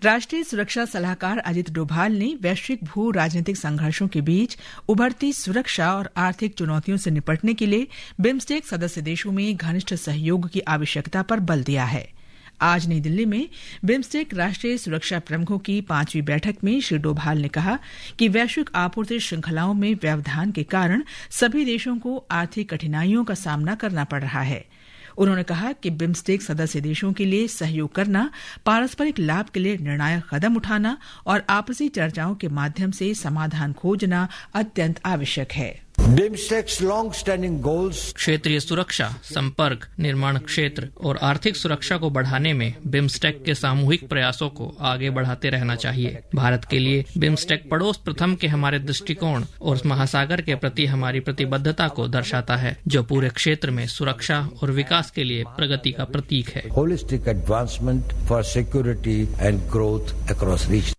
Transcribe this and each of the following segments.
राष्ट्रीय सुरक्षा सलाहकार अजित डोभाल ने वैश्विक भू राजनीतिक संघर्षों के बीच उभरती सुरक्षा और आर्थिक चुनौतियों से निपटने के लिए बिम्स्टेक सदस्य देशों में घनिष्ठ सहयोग की आवश्यकता पर बल दिया है। आज नई दिल्ली में बिम्स्टेक राष्ट्रीय सुरक्षा प्रमुखों की 5वीं बैठक में श्री डोभाल ने कहा कि वैश्विक आपूर्ति श्रृंखलाओं में व्यवधान के कारण सभी देशों को आर्थिक कठिनाइयों का सामना करना पड़ रहा है। उन्होंने कहा कि बिम्स्टेक सदस्य देशों के लिए सहयोग करना, पारस्परिक लाभ के लिए निर्णायक कदम उठाना और आपसी चर्चाओं के माध्यम से समाधान खोजना अत्यंत आवश्यक है। क्षेत्रीय सुरक्षा, संपर्क, निर्माण क्षेत्र और आर्थिक सुरक्षा को बढ़ाने में बिम्स्टेक के सामूहिक प्रयासों को आगे बढ़ाते रहना चाहिए। भारत के लिए बिम्स्टेक पड़ोस प्रथम के हमारे दृष्टिकोण और महासागर के प्रति हमारी प्रतिबद्धता को दर्शाता है, जो पूरे क्षेत्र में सुरक्षा और विकास के लिए प्रगति का प्रतीक है। Holistic advancement for security and growth across reason.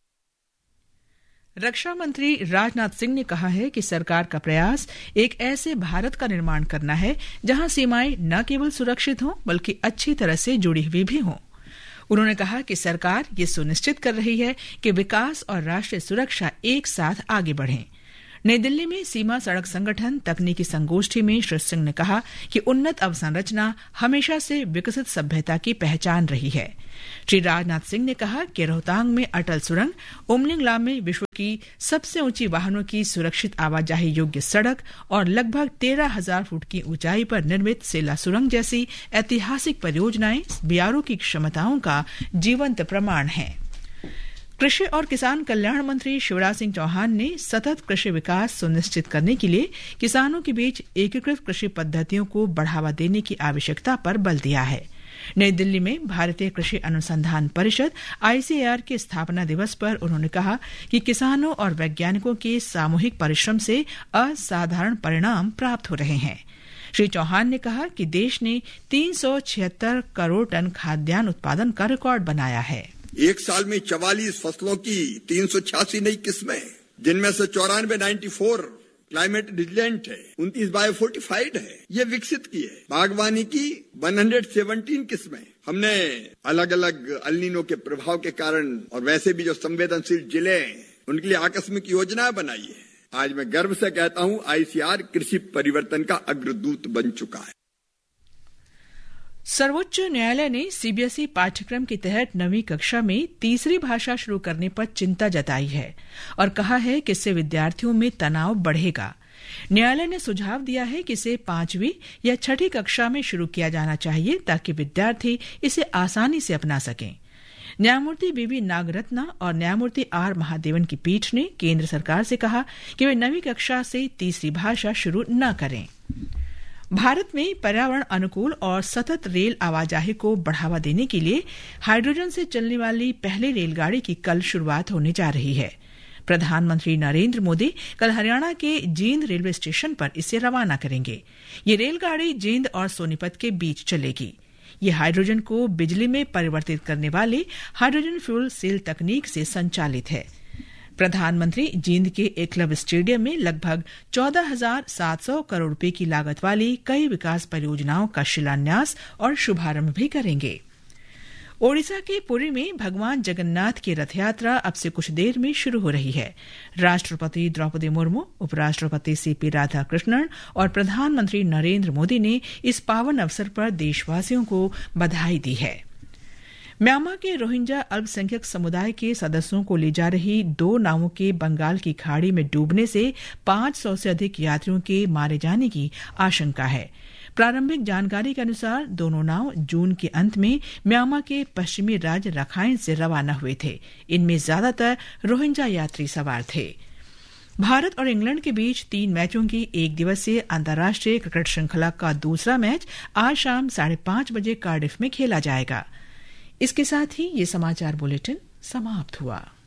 रक्षा मंत्री राजनाथ सिंह ने कहा है कि सरकार का प्रयास एक ऐसे भारत का निर्माण करना है जहां सीमाएं न केवल सुरक्षित हों बल्कि अच्छी तरह से जुड़ी हुई भी हों। उन्होंने कहा कि सरकार ये सुनिश्चित कर रही है कि विकास और राष्ट्रीय सुरक्षा एक साथ आगे बढ़ें। नई दिल्ली में सीमा सड़क संगठन तकनीकी संगोष्ठी में श्री सिंह ने कहा कि उन्नत अवसंरचना हमेशा से विकसित सभ्यता की पहचान रही है। श्री राजनाथ सिंह ने कहा कि रोहतांग में अटल सुरंग, उमलिंगला में विश्व की सबसे ऊंची वाहनों की सुरक्षित आवाजाही योग्य सड़क और लगभग 13,000 फुट की ऊंचाई पर निर्मित सेला सुरंग जैसी ऐतिहासिक परियोजनाएं बीआरओ की क्षमताओं का जीवंत प्रमाण हैं। कृषि और किसान कल्याण मंत्री शिवराज सिंह चौहान ने सतत कृषि विकास सुनिश्चित करने के लिए किसानों के बीच एकीकृत कृषि पद्धतियों को बढ़ावा देने की आवश्यकता पर बल दिया है। नई दिल्ली में भारतीय कृषि अनुसंधान परिषद ICAR के स्थापना दिवस पर उन्होंने कहा कि किसानों और वैज्ञानिकों के सामूहिक परिश्रम से असाधारण परिणाम प्राप्त हो रहे हैं। श्री चौहान ने कहा कि देश ने 376 करोड़ टन खाद्यान्न उत्पादन का रिकॉर्ड बनाया है। एक साल में 44 फसलों की 386 नई किस्में, जिनमें से 94 क्लाइमेट रिजिलेंट है, 29 बायोफोर्टिफाइड है, ये विकसित की है। बागवानी की 117 किस्में हमने अलग अलग अल नीनो के प्रभाव के कारण और वैसे भी जो संवेदनशील जिले हैं उनके लिए आकस्मिक योजना बनाई है। आज मैं गर्व से कहता हूं ICAR कृषि परिवर्तन का अग्रदूत बन चुका है। सर्वोच्च न्यायालय ने CBSE पाठ्यक्रम के तहत 9वीं कक्षा में तीसरी भाषा शुरू करने पर चिंता जताई है और कहा है कि इससे विद्यार्थियों में तनाव बढ़ेगा। न्यायालय ने सुझाव दिया है कि इसे 5वीं या 6ठी कक्षा में शुरू किया जाना चाहिए ताकि विद्यार्थी इसे आसानी से अपना सकें। न्यायमूर्ति बीवी नागरत्ना और न्यायमूर्ति R महादेवन की पीठ ने केंद्र सरकार से कहा कि वे 9वीं कक्षा से तीसरी भाषा शुरू न करें। भारत में पर्यावरण अनुकूल और सतत रेल आवाजाही को बढ़ावा देने के लिए हाइड्रोजन से चलने वाली पहली रेलगाड़ी की कल शुरुआत होने जा रही है। प्रधानमंत्री नरेंद्र मोदी कल हरियाणा के जींद रेलवे स्टेशन पर इसे रवाना करेंगे। ये रेलगाड़ी जींद और सोनीपत के बीच चलेगी। ये हाइड्रोजन को बिजली में परिवर्तित करने वाली हाइड्रोजन फ्यूल सेल तकनीक से संचालित है। प्रधानमंत्री जींद के एकलव्य स्टेडियम में लगभग 14,700 करोड़ रुपए की लागत वाली कई विकास परियोजनाओं का शिलान्यास और शुभारंभ भी करेंगे। ओडिशा के पुरी में भगवान जगन्नाथ की रथ यात्रा अब से कुछ देर में शुरू हो रही है। राष्ट्रपति द्रौपदी मुर्मू, उपराष्ट्रपति CP राधाकृष्णन और प्रधानमंत्री नरेंद्र मोदी ने इस पावन अवसर पर देशवासियों को बधाई दी है। म्यांमार के रोहिंग्या अल्पसंख्यक समुदाय के सदस्यों को ले जा रही 2 नावों के बंगाल की खाड़ी में डूबने से 500 से अधिक यात्रियों के मारे जाने की आशंका है। प्रारंभिक जानकारी के अनुसार दोनों नाव जून के अंत में म्यांमार के पश्चिमी राज्य रखाइन से रवाना हुए थे। इनमें ज्यादातर रोहिंग्या यात्री सवार थे। भारत और इंग्लैंड के बीच 3 मैचों की एक दिवसीय अंतर्राष्ट्रीय क्रिकेट श्रृंखला का दूसरा मैच आज शाम 5:30 बजे कार्डिफ में खेला जाएगा। इसके साथ ही ये समाचार बुलेटिन समाप्त हुआ।